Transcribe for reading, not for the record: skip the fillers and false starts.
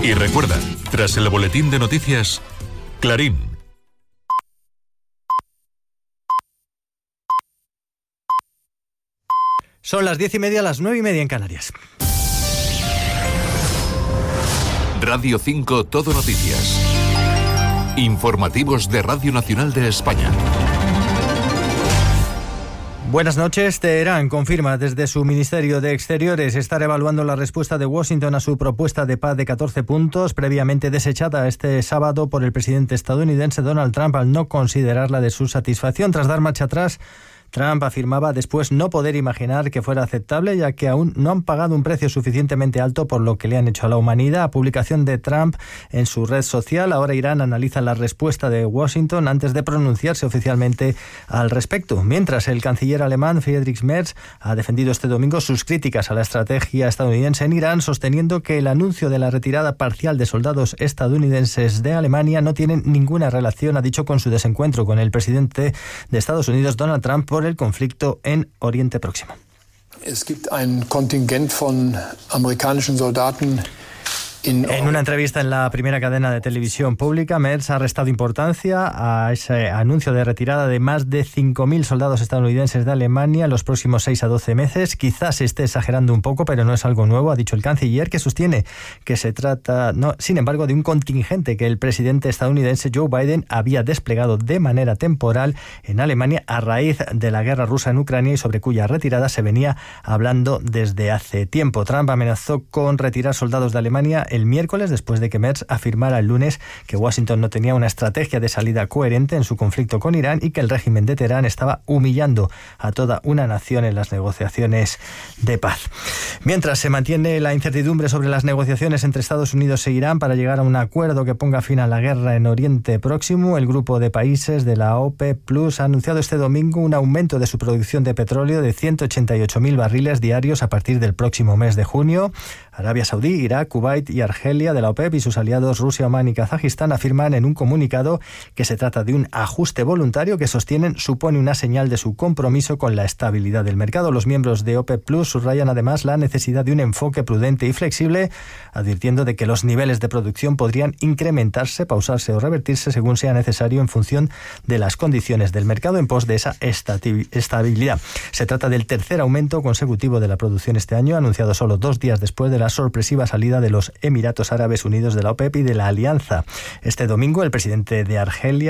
Y recuerda, tras el boletín de noticias, Clarín. Son las 10:30, las 9:30 en Canarias. Radio 5 Todo Noticias. Informativos de Radio Nacional de España. Buenas noches. Teherán confirma desde su Ministerio de Exteriores estar evaluando la respuesta de Washington a su propuesta de paz de 14 puntos, previamente desechada este sábado por el presidente estadounidense Donald Trump al no considerarla de su satisfacción. Tras dar marcha atrás, Trump afirmaba después no poder imaginar que fuera aceptable, ya que aún no han pagado un precio suficientemente alto por lo que le han hecho a la humanidad. Publicación de Trump en su red social. Ahora Irán analiza la respuesta de Washington antes de pronunciarse oficialmente al respecto. Mientras, el canciller alemán Friedrich Merz ha defendido este domingo sus críticas a la estrategia estadounidense en Irán, sosteniendo que el anuncio de la retirada parcial de soldados estadounidenses de Alemania no tiene ninguna relación, ha dicho, con su desencuentro con el presidente de Estados Unidos, Donald Trump, por el conflicto en Oriente Próximo. Es gibt ein Kontingent von amerikanischen Soldaten. En una entrevista en la primera cadena de televisión pública, Merz ha restado importancia a ese anuncio de retirada de más de 5.000 soldados estadounidenses de Alemania en los próximos 6 a 12 meses. Quizás se esté exagerando un poco, pero no es algo nuevo, ha dicho el canciller, que sostiene que se trata, sin embargo, de un contingente que el presidente estadounidense Joe Biden había desplegado de manera temporal en Alemania a raíz de la guerra rusa en Ucrania y sobre cuya retirada se venía hablando desde hace tiempo. Trump amenazó con retirar soldados de Alemania el miércoles, después de que Merz afirmara el lunes que Washington no tenía una estrategia de salida coherente en su conflicto con Irán y que el régimen de Teherán estaba humillando a toda una nación en las negociaciones de paz. Mientras se mantiene la incertidumbre sobre las negociaciones entre Estados Unidos e Irán para llegar a un acuerdo que ponga fin a la guerra en Oriente Próximo, el grupo de países de la OPEP Plus ha anunciado este domingo un aumento de su producción de petróleo de 188.000 barriles diarios a partir del próximo mes de junio. Arabia Saudí, Irak, Kuwait y Argelia de la OPEP y sus aliados Rusia, Omán y Kazajistán afirman en un comunicado que se trata de un ajuste voluntario que sostienen supone una señal de su compromiso con la estabilidad del mercado. Los miembros de OPEP Plus subrayan además la necesidad de un enfoque prudente y flexible, advirtiendo de que los niveles de producción podrían incrementarse, pausarse o revertirse según sea necesario en función de las condiciones del mercado en pos de esa estabilidad. Se trata del tercer aumento consecutivo de la producción este año, anunciado solo 2 días después de la sorpresiva salida de los Emiratos Árabes Unidos de la OPEP y de la alianza. Este domingo, el presidente de Argelia,